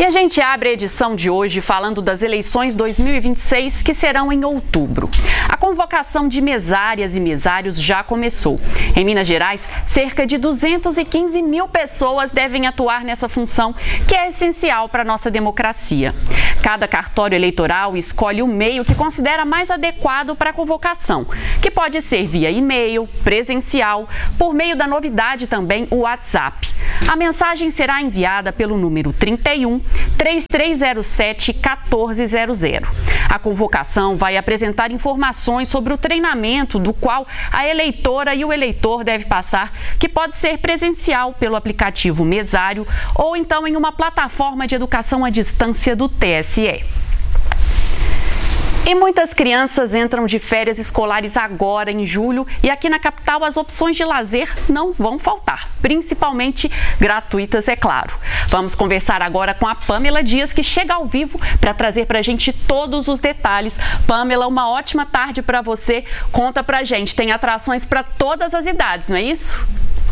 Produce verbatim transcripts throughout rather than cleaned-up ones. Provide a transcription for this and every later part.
a gente abre a edição de hoje falando das eleições dois mil e vinte e seis, que serão em outubro. A convocação de mesárias e mesários já começou. Em Minas Gerais, cerca de duzentas e quinze mil pessoas devem atuar nessa função, que é essencial para a nossa democracia. Cada cartório eleitoral escolhe o meio que considera mais adequado para a convocação, que pode ser via e-mail, presencial, por meio da novidade também, o WhatsApp. A mensagem será enviada pelo número trinta e um, três três zero sete, um quatro zero zero. A convocação vai apresentar informações sobre o treinamento do qual a eleitora e o eleitor deve passar, que pode ser presencial pelo aplicativo Mesário ou então em uma plataforma de educação à distância do T S E. E muitas crianças entram de férias escolares agora, em julho, e aqui na capital as opções de lazer não vão faltar, principalmente gratuitas, é claro. Vamos conversar agora com a Pamela Dias, que chega ao vivo para trazer para a gente todos os detalhes. Pamela, uma ótima tarde para você. Conta para a gente, tem atrações para todas as idades, não é isso?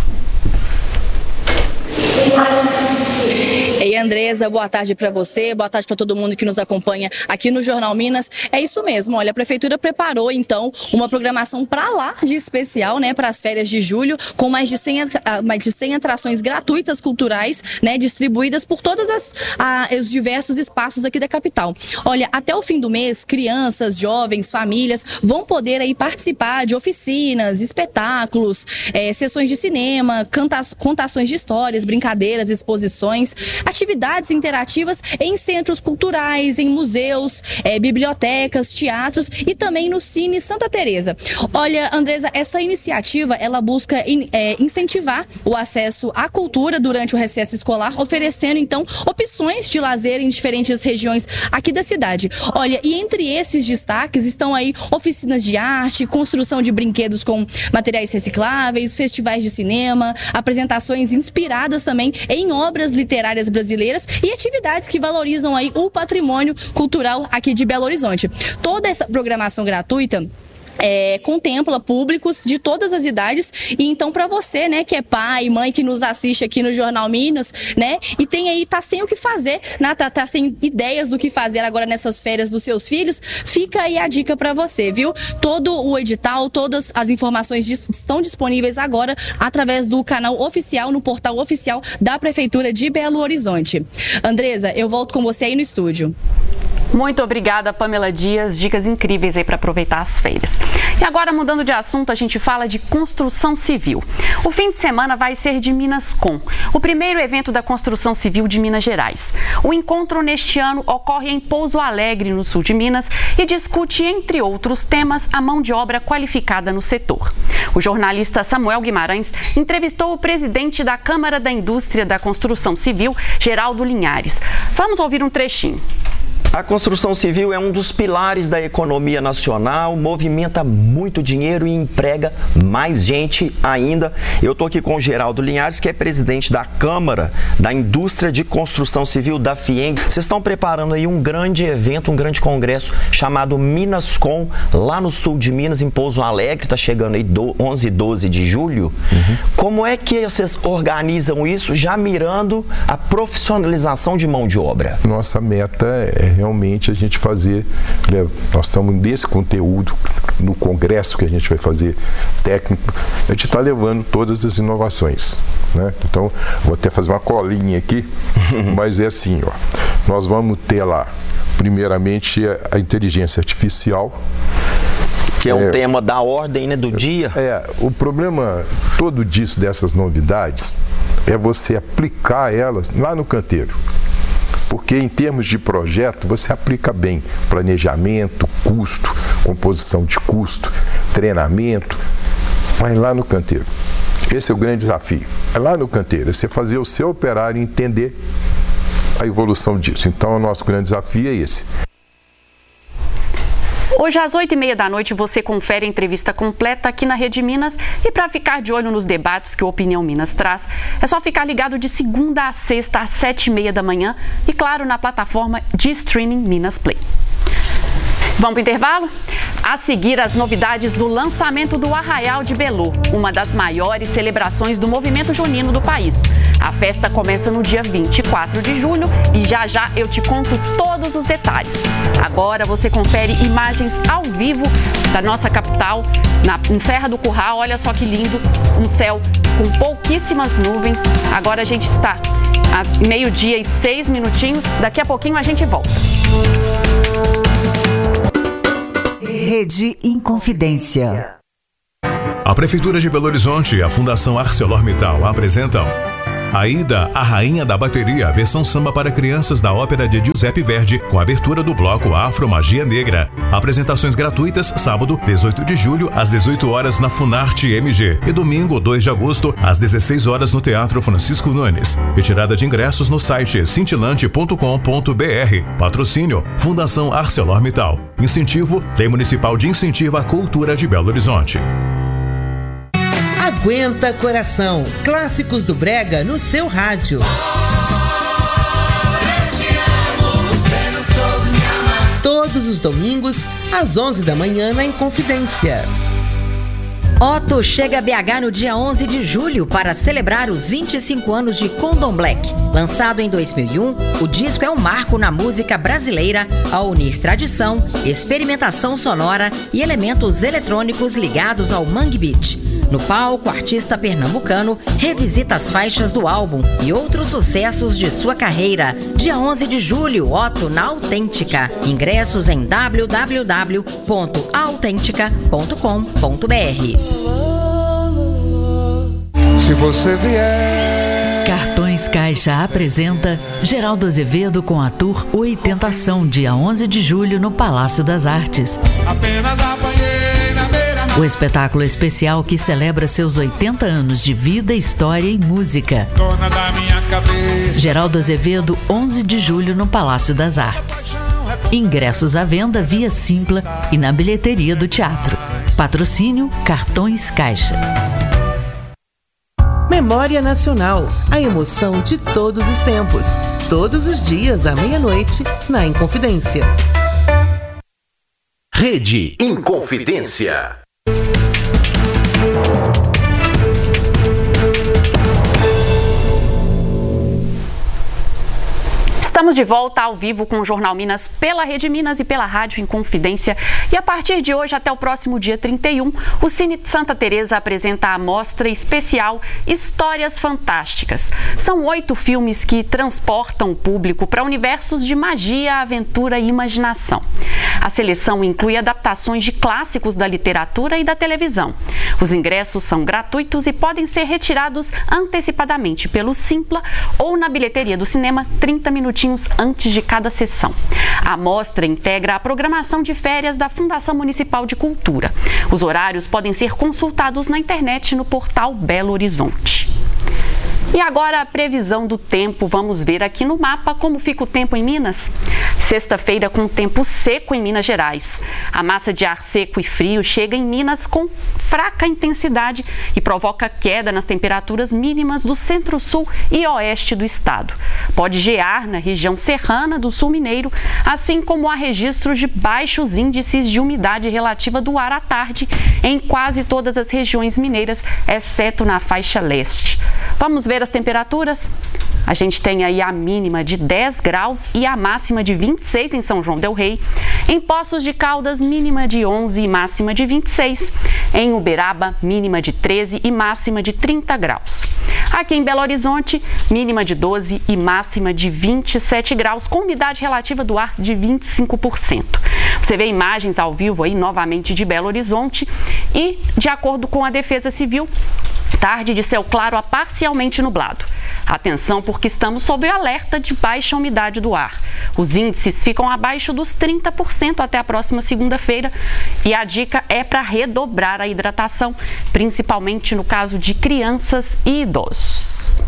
Ei, Andresa, boa tarde para você, boa tarde para todo mundo que nos acompanha aqui no Jornal Minas. É isso mesmo, olha, a Prefeitura preparou então uma programação para lá de especial, né, para as férias de julho, com mais de cem, mais de cem atrações gratuitas culturais, né, distribuídas por todos as, a, os diversos espaços aqui da capital. Olha, até o fim do mês, crianças, jovens, famílias vão poder aí participar de oficinas, espetáculos, é, sessões de cinema, canta, contações de histórias, brincadeiras, exposições, atividades interativas em centros culturais, em museus, é, bibliotecas, teatros e também no Cine Santa Teresa. Olha, Andresa, essa iniciativa ela busca in, é, incentivar o acesso à cultura durante o recesso escolar, oferecendo então opções de lazer em diferentes regiões aqui da cidade. Olha, e entre esses destaques estão aí oficinas de arte, construção de brinquedos com materiais recicláveis, festivais de cinema, apresentações inspiradas também em obras literárias brasileiras e atividades que valorizam aí o patrimônio cultural aqui de Belo Horizonte. Toda essa programação gratuita É, contempla públicos de todas as idades e então para você, né, que é pai, mãe que nos assiste aqui no Jornal Minas, né, e tem aí, tá sem o que fazer, né, tá, tá sem ideias do que fazer agora nessas férias dos seus filhos, fica aí a dica para você, viu? Todo o edital, todas as informações disso estão disponíveis agora através do canal oficial, no portal oficial da Prefeitura de Belo Horizonte. Andresa, eu volto com você aí no estúdio. Muito obrigada, Pamela Dias. Dicas incríveis aí para aproveitar as férias. E agora, mudando de assunto, a gente fala de construção civil. O fim de semana vai ser de Minascom, o primeiro evento da construção civil de Minas Gerais. O encontro neste ano ocorre em Pouso Alegre, no sul de Minas, e discute, entre outros temas, a mão de obra qualificada no setor. O jornalista Samuel Guimarães entrevistou o presidente da Câmara da Indústria da Construção Civil, Geraldo Linhares. Vamos ouvir um trechinho. A construção civil é um dos pilares da economia nacional, movimenta muito dinheiro e emprega mais gente ainda. Eu estou aqui com o Geraldo Linhares, que é presidente da Câmara da Indústria de Construção Civil da FIENG. Vocês estão preparando aí um grande evento, um grande congresso chamado Minascom, lá no sul de Minas, em Pouso Alegre, está chegando aí onze e doze de julho. Uhum. Como é que vocês organizam isso, já mirando a profissionalização de mão de obra? Nossa meta é realmente a gente fazer, né, nós estamos nesse conteúdo, no congresso que a gente vai fazer técnico, a gente está levando todas as inovações, né? Então, vou até fazer uma colinha aqui, mas é assim, ó, nós vamos ter lá, primeiramente, a inteligência artificial, que é um é, tema da ordem, né, do dia. É, o problema todo disso, dessas novidades, é você aplicar elas lá no canteiro. Porque em termos de projeto, você aplica bem planejamento, custo, composição de custo, treinamento, vai lá no canteiro. Esse é o grande desafio. É lá no canteiro, é você fazer o seu operário entender a evolução disso. Então, o nosso grande desafio é esse. Hoje, às oito e meia da noite, você confere a entrevista completa aqui na Rede Minas. E para ficar de olho nos debates que o Opinião Minas traz, é só ficar ligado de segunda a sexta, às sete e meia da manhã. E, claro, na plataforma de streaming Minas Play. Vamos para o intervalo? A seguir, as novidades do lançamento do Arraial de Belô, uma das maiores celebrações do movimento junino do país. A festa começa no dia vinte e quatro de julho e já já eu te conto todos os detalhes. Agora você confere imagens ao vivo da nossa capital, na, em Serra do Curral. Olha só que lindo, um céu com pouquíssimas nuvens. Agora a gente está a meio-dia e seis minutinhos. Daqui a pouquinho a gente volta. Rede Inconfidência. A Prefeitura de Belo Horizonte e a Fundação ArcelorMittal apresentam Aida, a Rainha da Bateria, versão samba para crianças da ópera de Giuseppe Verdi, com abertura do bloco Afro Magia Negra. Apresentações gratuitas, sábado, dezoito de julho, às dezoito horas na Funarte M G e domingo, dois de agosto, às dezesseis horas no Teatro Francisco Nunes. Retirada de ingressos no site cintilante ponto com ponto br. Patrocínio, Fundação ArcelorMittal. Incentivo, Lei Municipal de Incentivo à Cultura de Belo Horizonte. Aguenta Coração, clássicos do Brega no seu rádio. Todos os domingos, às onze da manhã, na Inconfidência. Otto chega a B H no dia onze de julho para celebrar os vinte e cinco anos de Condom Black. Lançado em dois mil e um, o disco é um marco na música brasileira ao unir tradição, experimentação sonora e elementos eletrônicos ligados ao Mangue Beat. No palco, o artista pernambucano revisita as faixas do álbum e outros sucessos de sua carreira. Dia onze de julho, Otto na Autêntica. Ingressos em w w w ponto autêntica ponto com ponto br. Se você vier. Cartões Caixa apresenta Geraldo Azevedo com a Tour Oitentação, dia onze de julho no Palácio das Artes. Apenas apanhei na beira. O espetáculo especial que celebra seus oitenta anos de vida, história e música. Dona da minha cabeça. Geraldo Azevedo, onze de julho no Palácio das Artes. Ingressos à venda via Simpla e na bilheteria do teatro. Patrocínio Cartões Caixa. Memória Nacional, a emoção de todos os tempos. Todos os dias à meia-noite, na Inconfidência. Rede Inconfidência. Estamos de volta ao vivo com o Jornal Minas pela Rede Minas e pela Rádio Inconfidência. E a partir de hoje até o próximo dia trinta e um, o Cine Santa Teresa apresenta a mostra especial Histórias Fantásticas. São oito filmes que transportam o público para universos de magia, aventura e imaginação. A seleção inclui adaptações de clássicos da literatura e da televisão. Os ingressos são gratuitos e podem ser retirados antecipadamente pelo Simpla ou na bilheteria do cinema trinta minutinhos antes de cada sessão. A mostra integra a programação de férias da Fundação Municipal de Cultura. Os horários podem ser consultados na internet no portal Belo Horizonte. E agora a previsão do tempo. Vamos ver aqui no mapa como fica o tempo em Minas. Sexta-feira com tempo seco em Minas Gerais. A massa de ar seco e frio chega em Minas com fraca intensidade e provoca queda nas temperaturas mínimas do centro-sul e oeste do estado. Pode gear na região serrana do sul mineiro, assim como há registros de baixos índices de umidade relativa do ar à tarde em quase todas as regiões mineiras, exceto na faixa leste. Vamos ver as temperaturas? A gente tem aí a mínima de dez graus e a máxima de vinte e seis em São João del Rei. Em Poços de Caldas, mínima de onze e máxima de vinte e seis. Em Uberaba, mínima de treze e máxima de trinta graus. Aqui em Belo Horizonte, mínima de doze e máxima de vinte e sete graus, com umidade relativa do ar de vinte e cinco por cento. Você vê imagens ao vivo aí novamente de Belo Horizonte e, de acordo com a Defesa Civil, tarde de céu claro a parcialmente nublado. Atenção, porque estamos sob o alerta de baixa umidade do ar. Os índices ficam abaixo dos trinta por cento até a próxima segunda-feira e a dica é para redobrar a hidratação, principalmente no caso de crianças e idosos.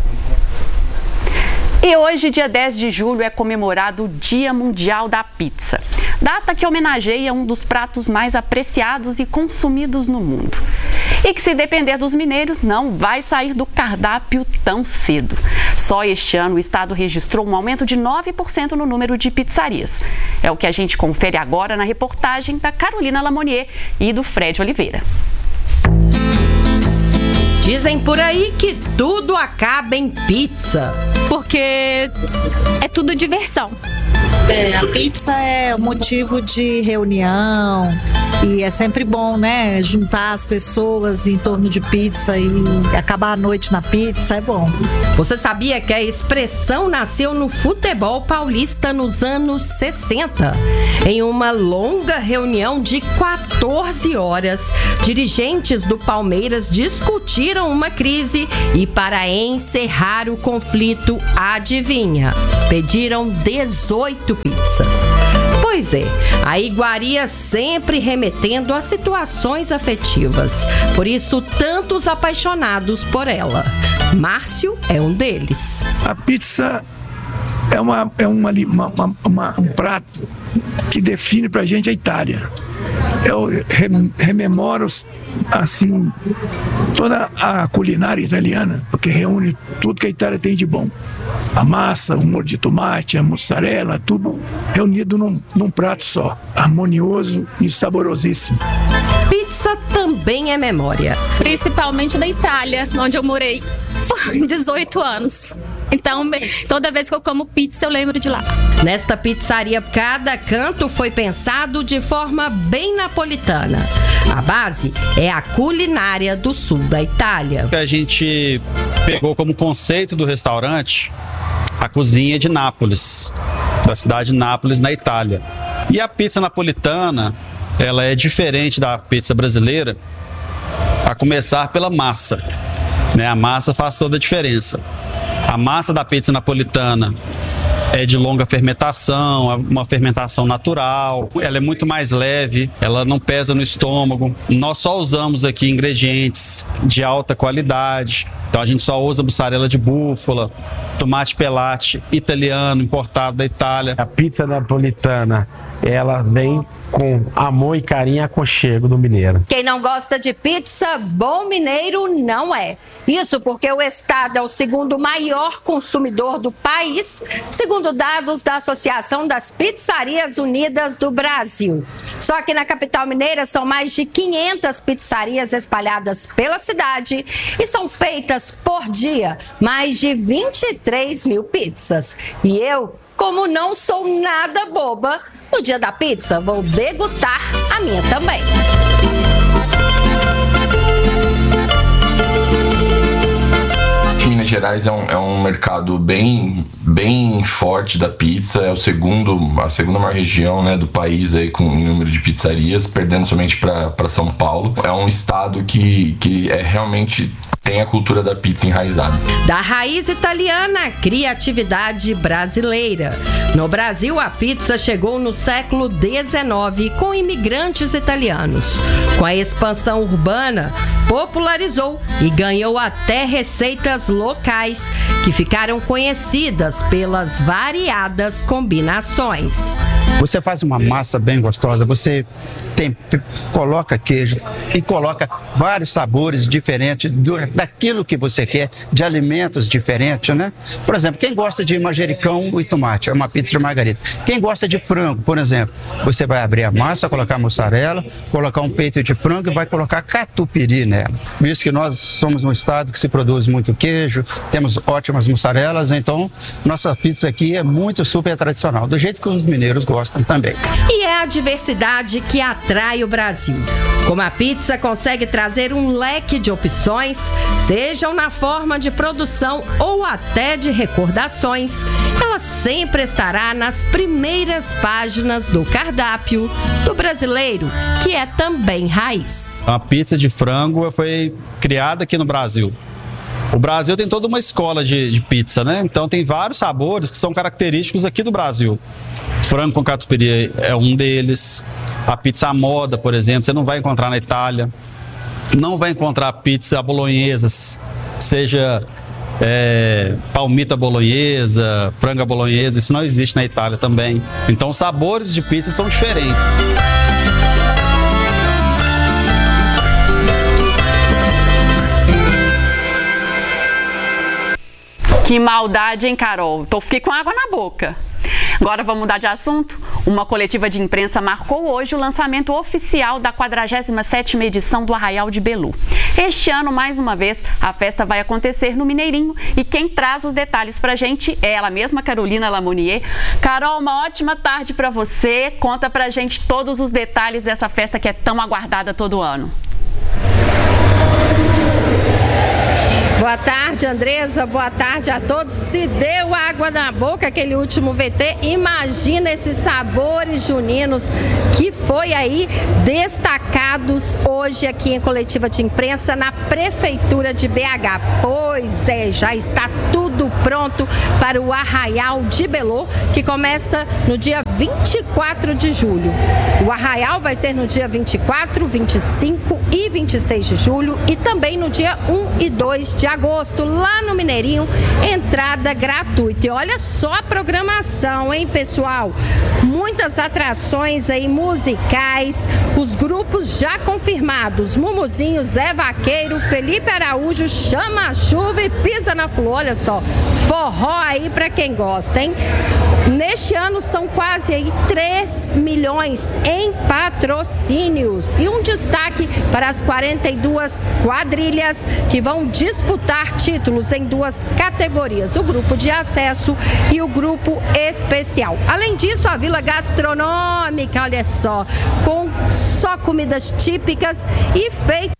E hoje, dia dez de julho, é comemorado o Dia Mundial da Pizza, data que homenageia um dos pratos mais apreciados e consumidos no mundo. E que, se depender dos mineiros, não vai sair do cardápio tão cedo. Só este ano o estado registrou um aumento de nove por cento no número de pizzarias. É o que a gente confere agora na reportagem da Carolina Lamonier e do Fred Oliveira. Dizem por aí que tudo acaba em pizza. Porque é tudo diversão. É, a pizza é motivo de reunião e é sempre bom, né? Juntar as pessoas em torno de pizza e acabar a noite na pizza é bom. Você sabia que a expressão nasceu no futebol paulista nos anos sessenta? Em uma longa reunião de quatorze horas, dirigentes do Palmeiras discutiram uma crise e, para encerrar o conflito, adivinha? Pediram dezoito pizzas. Pois é, a iguaria sempre remetendo a situações afetivas. Por isso, tantos apaixonados por ela. Márcio é um deles. A pizza é, uma, é uma, uma, uma, um prato que define pra gente a Itália. Eu rememoro assim toda a culinária italiana, porque reúne tudo que a Itália tem de bom. A massa, o molho de tomate, a mussarela, tudo reunido num, num prato só, harmonioso e saborosíssimo. Pizza também é memória. Principalmente da Itália, onde eu morei por dezoito anos. Então, toda vez que eu como pizza, eu lembro de lá. Nesta pizzaria, cada canto foi pensado de forma bem napolitana. A base é a culinária do sul da Itália. A gente pegou como conceito do restaurante a cozinha de Nápoles, da cidade de Nápoles, na Itália. E a pizza napolitana, ela é diferente da pizza brasileira, a começar pela massa. Né? A massa faz toda a diferença. A massa da pizza napolitana é de longa fermentação, uma fermentação natural, ela é muito mais leve, ela não pesa no estômago. Nós só usamos aqui ingredientes de alta qualidade, então a gente só usa mussarela de búfala, tomate pelate italiano, importado da Itália. A pizza napolitana, ela vem com amor e carinho e aconchego do mineiro. Quem não gosta de pizza, bom mineiro não é. Isso porque o estado é o segundo maior consumidor do país, segundo dados da Associação das Pizzarias Unidas do Brasil. Só que na capital mineira são mais de quinhentas pizzarias espalhadas pela cidade e são feitas por dia mais de vinte e três mil pizzas. E eu, como não sou nada boba, no dia da pizza vou degustar a minha também. Minas Gerais é um, é um mercado bem, bem forte da pizza, é o segundo, a segunda maior região, né, do país aí, com o número de pizzarias, perdendo somente para São Paulo. É um estado que, que é realmente tem a cultura da pizza enraizada. Da raiz italiana à criatividade brasileira. No Brasil, a pizza chegou no século dezenove com imigrantes italianos. Com a expansão urbana, popularizou e ganhou até receitas locais que ficaram conhecidas pelas variadas combinações. Você faz uma massa bem gostosa, você tem, coloca queijo e coloca vários sabores diferentes do, daquilo que você quer, de alimentos diferentes, né? Por exemplo, quem gosta de manjericão e tomate, é uma pizza de margarita. Quem gosta de frango, por exemplo, você vai abrir a massa, colocar mussarela, colocar um peito de frango e vai colocar catupiry nela. Visto que nós somos um estado que se produz muito queijo, temos ótimas mussarelas, então nossa pizza aqui é muito super tradicional, do jeito que os mineiros gostam também. E é a diversidade que atrai o Brasil. Como a pizza consegue trazer um leque de opções, sejam na forma de produção ou até de recordações, ela sempre estará nas primeiras páginas do cardápio do brasileiro, que é também raiz. A pizza de frango foi criada aqui no Brasil. O Brasil tem toda uma escola de, de pizza, né? Então tem vários sabores que são característicos aqui do Brasil. Frango com catupiry é um deles. A pizza à moda, por exemplo, você não vai encontrar na Itália. Não vai encontrar pizza bolonhesa, seja é, palmita bolonhesa, franga bolonhesa, isso não existe na Itália também. Então os sabores de pizza são diferentes. Que maldade, hein, Carol? Tô, fiquei com água na boca. Agora vamos mudar de assunto. Uma coletiva de imprensa marcou hoje o lançamento oficial da quadragésima sétima edição do Arraial de Belu. Este ano, mais uma vez, a festa vai acontecer no Mineirinho e quem traz os detalhes pra gente é ela mesma, Carolina Lamonier. Carol, uma ótima tarde pra você. Conta pra gente todos os detalhes dessa festa que é tão aguardada todo ano. Boa tarde, Andresa. Boa tarde a todos. Se deu água na boca aquele último V T, imagina esses sabores juninos que foi aí destacados hoje aqui em coletiva de imprensa na Prefeitura de B H. Pois é, já está tudo pronto para o Arraial de Belu, que começa no dia vinte e quatro de julho. O Arraial vai ser no dia vinte e quatro, vinte e cinco e vinte e seis de julho e também no dia um e dois de agosto, lá no Mineirinho, entrada gratuita. E olha só a programação, hein, pessoal? Muitas atrações aí musicais, os grupos já confirmados: Mumuzinho, Zé Vaqueiro, Felipe Araújo, Chama a Chuva e Pisa na Flor. Olha só, forró aí pra quem gosta, hein? Neste ano são quase aí três milhões em patrocínios e um destaque para as quarenta e duas quadrilhas que vão disputar títulos em duas categorias, o grupo de acesso e o grupo especial. Além disso, a vila gastronômica, olha só, com só comidas típicas e feitas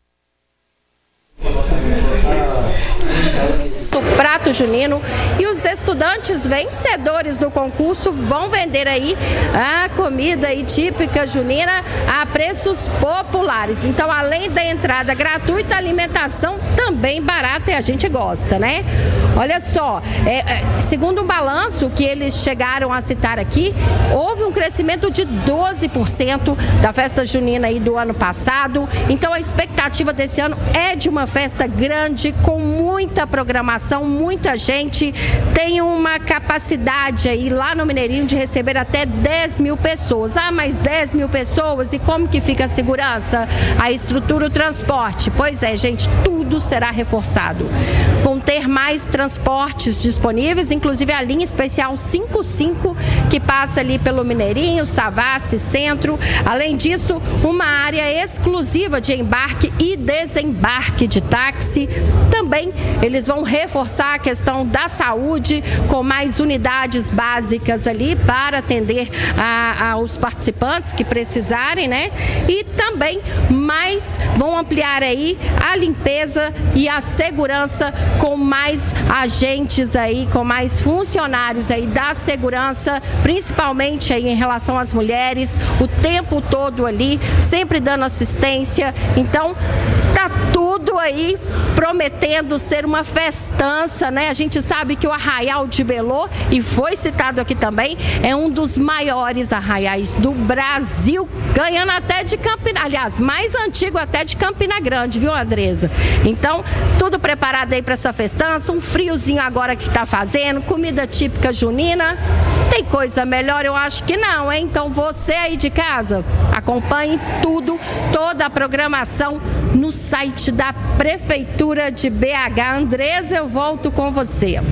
do prato junino, e os estudantes vencedores do concurso vão vender aí a comida aí típica junina a preços populares. Então, além da entrada gratuita, a alimentação também barata e a gente gosta, né? Olha só, é, é, segundo um balanço que eles chegaram a citar aqui, houve um crescimento de doze por cento da festa junina aí do ano passado. Então, a expectativa desse ano é de uma festa grande, com muita programação, muita gente. Tem uma capacidade aí lá no Mineirinho de receber até dez mil pessoas. Ah, mas dez mil pessoas? E como que fica a segurança, a estrutura, o transporte? Pois é, gente, tudo será reforçado. Vão ter mais transportes disponíveis, inclusive a linha especial cinquenta e cinco, que passa ali pelo Mineirinho, Savassi, Centro. Além disso, uma área exclusiva de embarque e desembarque de táxi. Também eles vão reforçar a questão da saúde, com mais unidades básicas ali para atender a, aos participantes que precisarem, né? E também mais vão ampliar aí a limpeza e a segurança, com mais agentes aí, com mais funcionários aí da segurança, principalmente aí em relação às mulheres, o tempo todo ali, sempre dando assistência. Então, tá tudo aí prometendo ser uma festança, né? A gente sabe que o Arraial de Belu, e foi citado aqui também, é um dos maiores arraiais do Brasil, ganhando até de Campina, aliás, mais antigo até de Campina Grande, viu, Andresa? Então, tudo preparado aí para essa festança, um friozinho agora que tá fazendo, comida típica junina. Tem coisa melhor? Eu acho que não, hein? Então, você aí de casa, acompanhe tudo, toda a programação no site da Prefeitura de B H. Andresa, eu volto com você.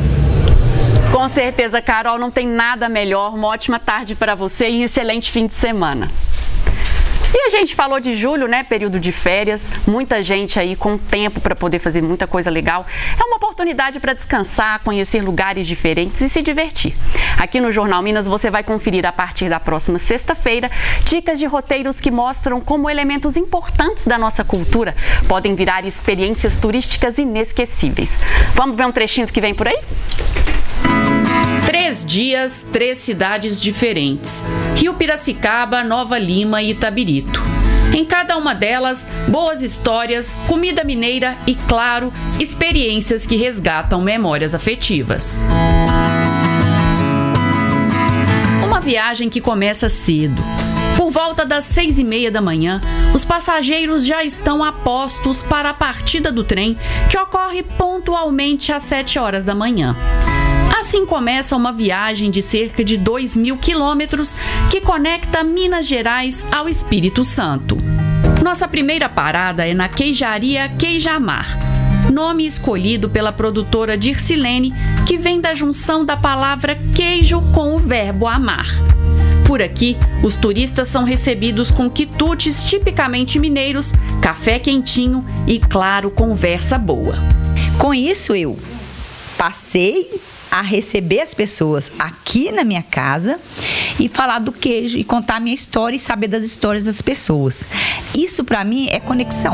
Com certeza, Carol, não tem nada melhor. Uma ótima tarde para você e um excelente fim de semana. E a gente falou de julho, né? Período de férias, muita gente aí com tempo para poder fazer muita coisa legal. É uma oportunidade para descansar, conhecer lugares diferentes e se divertir. Aqui no Jornal Minas você vai conferir a partir da próxima sexta-feira dicas de roteiros que mostram como elementos importantes da nossa cultura podem virar experiências turísticas inesquecíveis. Vamos ver um trechinho que vem por aí? Três dias, três cidades diferentes: Rio Piracicaba, Nova Lima e Itabirito. Em cada uma delas, boas histórias, comida mineira e, claro, experiências que resgatam memórias afetivas. Uma viagem que começa cedo. Por volta das seis e meia da manhã, os passageiros já estão a postos para a partida do trem, que ocorre pontualmente às sete horas da manhã. Assim começa uma viagem de cerca de dois mil quilômetros que conecta Minas Gerais ao Espírito Santo. Nossa primeira parada é na queijaria Queijamar. nome escolhido pela produtora Dircilene, que vem da junção da palavra queijo com o verbo amar. Por aqui, os turistas são recebidos com quitutes tipicamente mineiros, café quentinho e, claro, conversa boa. Com isso, eu passei a receber as pessoas aqui na minha casa e falar do queijo e contar a minha história e saber das histórias das pessoas. Isso, para mim, é conexão.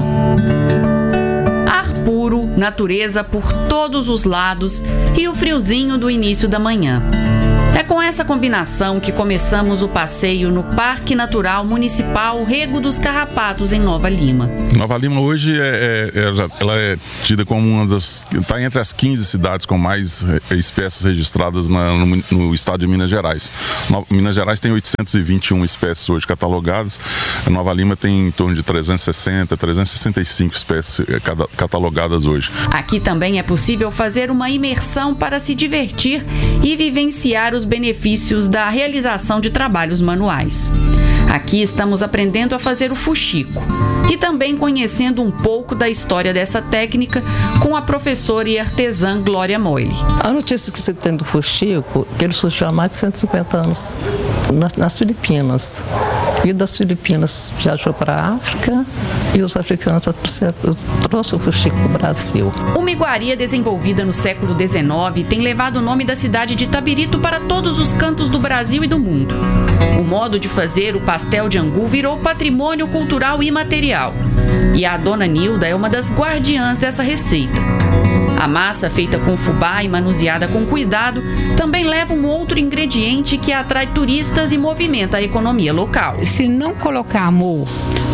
Ar puro, natureza por todos os lados e o friozinho do início da manhã. É com essa combinação que começamos o passeio no Parque Natural Municipal Rego dos Carrapatos, em Nova Lima. Nova Lima hoje é, é, ela é tida como uma das... está entre as quinze cidades com mais espécies registradas na, no, no estado de Minas Gerais. No, Minas Gerais tem oitocentas e vinte e uma espécies hoje catalogadas. Nova Lima tem em torno de trezentas e sessenta, trezentas e sessenta e cinco espécies catalogadas hoje. Aqui também é possível fazer uma imersão para se divertir e vivenciar os benefícios da realização de trabalhos manuais. Aqui estamos aprendendo a fazer o fuxico e também conhecendo um pouco da história dessa técnica com a professora e artesã Glória Moile. A notícia que você tem do fuxico, que ele surgiu há mais de cento e cinquenta anos nas Filipinas. E das Filipinas viajou para a África e os africanos trouxeram o fuxico para o Brasil. Uma iguaria desenvolvida no século dezenove tem levado o nome da cidade de Itabirito para todos os cantos do Brasil e do mundo. O modo de fazer o pastel de angu virou patrimônio cultural imaterial. E a dona Nilda é uma das guardiãs dessa receita. A massa, feita com fubá e manuseada com cuidado, também leva um outro ingrediente que atrai turistas e movimenta a economia local. Se não colocar amor,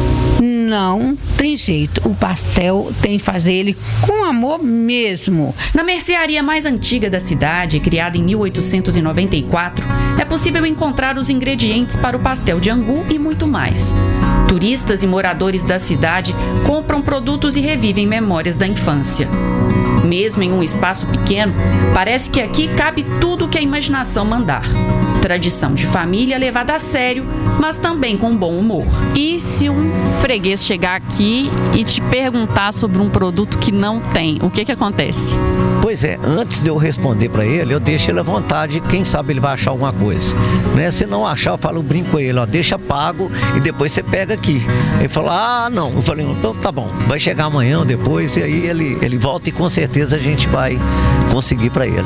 não tem jeito. O pastel tem que fazer ele com amor mesmo. Na mercearia mais antiga da cidade, criada em mil oitocentos e noventa e quatro, é possível encontrar os ingredientes para o pastel de angu e muito mais. Turistas e moradores da cidade compram produtos e revivem memórias da infância. Mesmo em um espaço pequeno, parece que aqui cabe tudo o que a imaginação mandar. Tradição de família levada a sério, mas também com bom humor. E se um freguês chegar aqui e te perguntar sobre um produto que não tem, o que que acontece? Pois é, antes de eu responder para ele, eu deixo ele à vontade, quem sabe ele vai achar alguma coisa. Né? Se não achar, eu falo, eu brinco com ele, ó, deixa pago e depois você pega aqui. Ele falou, ah, não. Eu falei, então tá bom, vai chegar amanhã ou depois, e aí ele, ele volta e com certeza a gente vai conseguir para ele.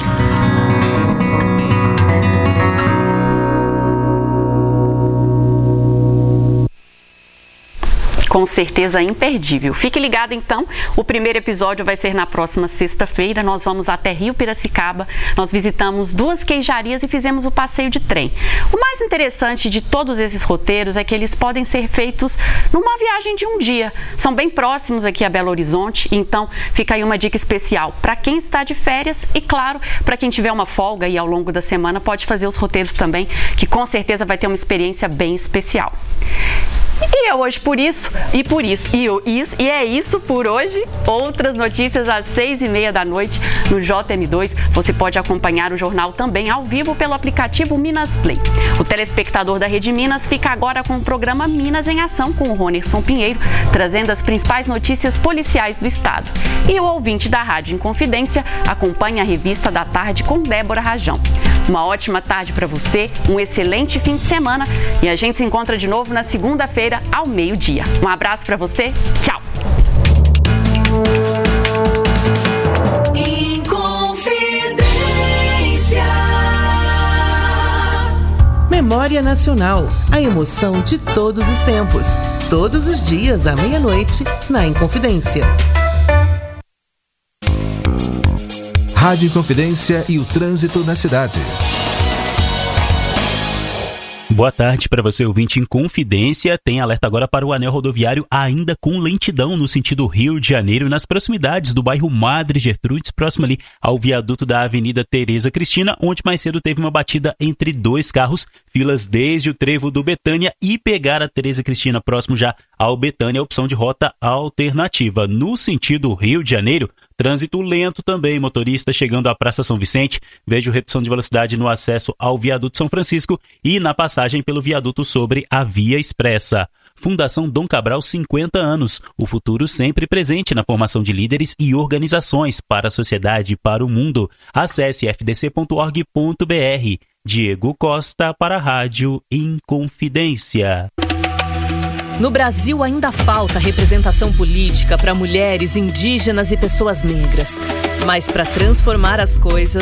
Com certeza imperdível. Fique ligado então, o primeiro episódio vai ser na próxima sexta-feira. Nós vamos até Rio Piracicaba, nós visitamos duas queijarias e fizemos o passeio de trem. O mais interessante de todos esses roteiros é que eles podem ser feitos numa viagem de um dia. São bem próximos aqui a Belo Horizonte, então fica aí uma dica especial para quem está de férias e, claro, para quem tiver uma folga e ao longo da semana pode fazer os roteiros também, que com certeza vai ter uma experiência bem especial. E é hoje por isso, e por isso, e, isso, e é isso por hoje. Outras notícias às seis e meia da noite no J M dois. Você pode acompanhar o jornal também ao vivo pelo aplicativo Minas Play. O telespectador da Rede Minas fica agora com o programa Minas em Ação com o Ronerson Pinheiro, trazendo as principais notícias policiais do estado. E o ouvinte da Rádio Inconfidência acompanha a revista da tarde com Débora Rajão. Uma ótima tarde para você, um excelente fim de semana e a gente se encontra de novo na segunda-feira ao meio-dia. Um abraço para você, tchau! Inconfidência. Memória Nacional, a emoção de todos os tempos. Todos os dias à meia-noite na Inconfidência. Rádio Inconfidência e o trânsito na cidade. Boa tarde para você, ouvinte Inconfidência. Tem alerta agora para o anel rodoviário ainda com lentidão no sentido Rio de Janeiro, nas proximidades do bairro Madre Gertrudes, próximo ali ao viaduto da Avenida Tereza Cristina, onde mais cedo teve uma batida entre dois carros, filas desde o trevo do Betânia e pegar a Tereza Cristina próximo já ao Betânia, opção de rota alternativa. No sentido Rio de Janeiro, trânsito lento também, motorista chegando à Praça São Vicente, vejo redução de velocidade no acesso ao viaduto São Francisco e na passagem pelo viaduto sobre a Via Expressa. Fundação Dom Cabral cinquenta anos. O futuro sempre presente na formação de líderes e organizações para a sociedade e para o mundo. Acesse f d c ponto org ponto b r. Diego Costa para a Rádio Inconfidência. No Brasil ainda falta representação política para mulheres, indígenas e pessoas negras. Mas para transformar as coisas,